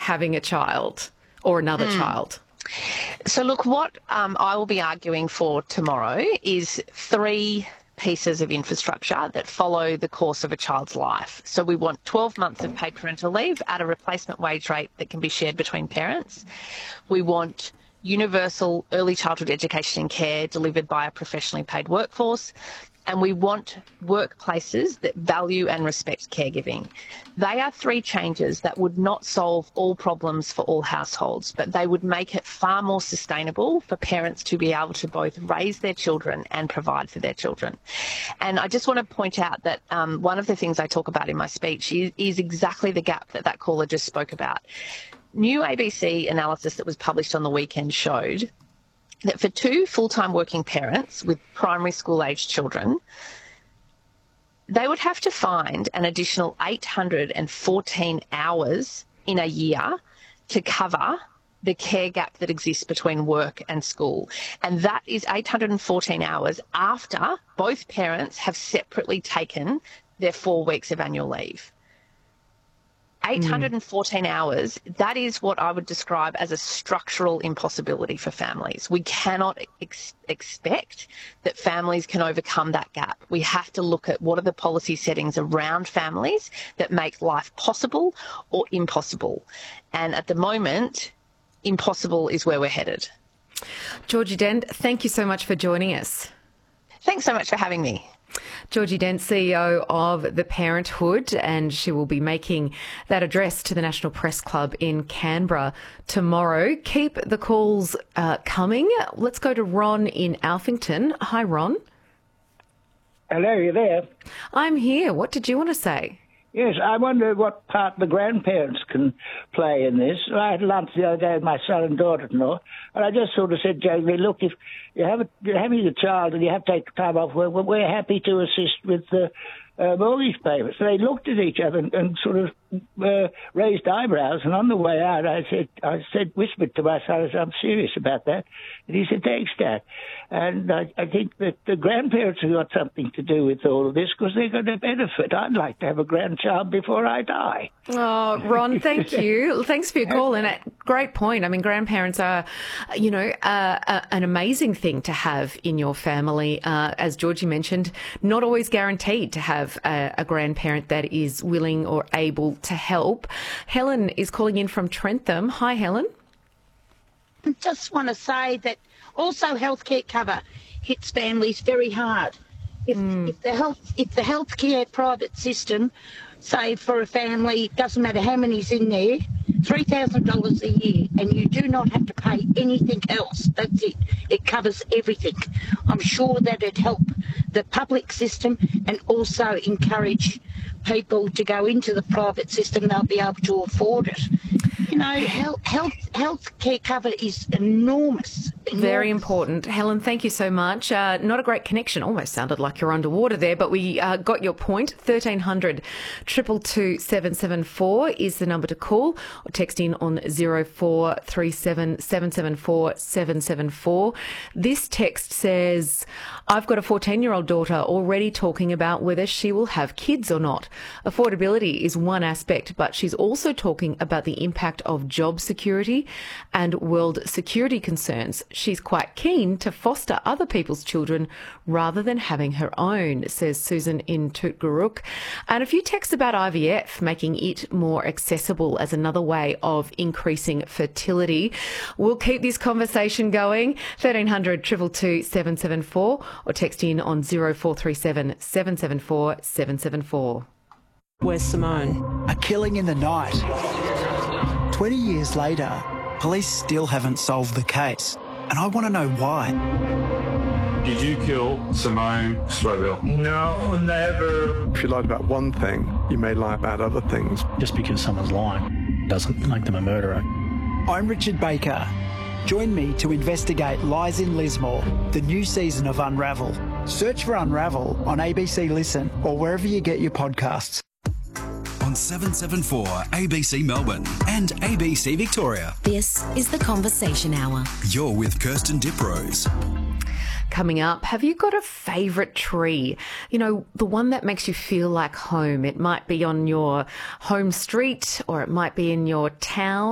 having a child or another child? So look, what I will be arguing for tomorrow is 3 pieces of infrastructure that follow the course of a child's life. So we want 12 months of paid parental leave at a replacement wage rate that can be shared between parents. We want universal early childhood education and care delivered by a professionally paid workforce. And we want workplaces that value and respect caregiving. They are 3 changes that would not solve all problems for all households, but they would make it far more sustainable for parents to be able to both raise their children and provide for their children. And I just want to point out that one of the things I talk about in my speech is exactly the gap that caller just spoke about. New ABC analysis that was published on the weekend showed that for 2 full-time working parents with primary school-aged children, they would have to find an additional 814 hours in a year to cover the care gap that exists between work and school. And that is 814 hours after both parents have separately taken their 4 weeks of annual leave. 814 hours, that is what I would describe as a structural impossibility for families. We cannot expect that families can overcome that gap. We have to look at what are the policy settings around families that make life possible or impossible. And at the moment, impossible is where we're headed. Georgie Dent, thank you so much for joining us. Thanks so much for having me. Georgie Dent, CEO of The Parenthood, and she will be making that address to the National Press Club in Canberra tomorrow. Keep the calls coming. Let's go to Ron in Alphington. Hi, Ron. Hello, you there? I'm here. What did you want to say? Yes, I wonder what part the grandparents can play in this. I had lunch the other day with my son and daughter-in-law, and I just sort of said, Jamie, look, if you're having a child and you have to take time off, we're happy to assist with the mortgage payments. So they looked at each other and sort of raised eyebrows, and on the way out, I whispered to my son, I said, I'm serious about that. And he said, thanks, Dad. And I think that the grandparents have got something to do with all of this because they're going to benefit. I'd like to have a grandchild before I die. Oh, Ron, thank you. Thanks for your call. And a great point. I mean, grandparents are, an amazing thing to have in your family. As Georgie mentioned, not always guaranteed to have a grandparent that is willing or able to help. Helen is calling in from Trentham. Hi, Helen. I just want to say that also healthcare cover hits families very hard. If the healthcare private system, say for a family, doesn't matter how many's in there, $3,000 a year, and you do not have to pay anything else. That's it. It covers everything. I'm sure that it'd help the public system and also encourage people to go into the private system. They'll be able to afford it. You know, healthcare cover is enormous. Very important. Helen, thank you so much. Not a great connection. Almost sounded like you're underwater there, but we got your point. 1300 222 774 is the number to call, or text in on 0437 774 774. This text says, I've got a 14-year-old daughter already talking about whether she will have kids or not. Affordability is one aspect, but she's also talking about the impact of job security and world security concerns. She's quite keen to foster other people's children rather than having her own, says Susan in Tootgarook. And a few texts about IVF, making it more accessible as another way of increasing fertility. We'll keep this conversation going. 1300 222 774 or text in on 0437 774 774. Where's Simone? A killing in the night. 20 years later, police still haven't solved the case, and I want to know why. Did you kill Simone Strobel? No, never. If you lied about one thing, you may lie about other things. Just because someone's lying doesn't make them a murderer. I'm Richard Baker. Join me to investigate Lies in Lismore, the new season of Unravel. Search for Unravel on ABC Listen or wherever you get your podcasts. On 774 ABC Melbourne and ABC Victoria. This is The Conversation Hour. You're with Kirsten Diprose. Coming up, have you got a favourite tree? You know, the one that makes you feel like home. It might be on your home street or it might be in your town.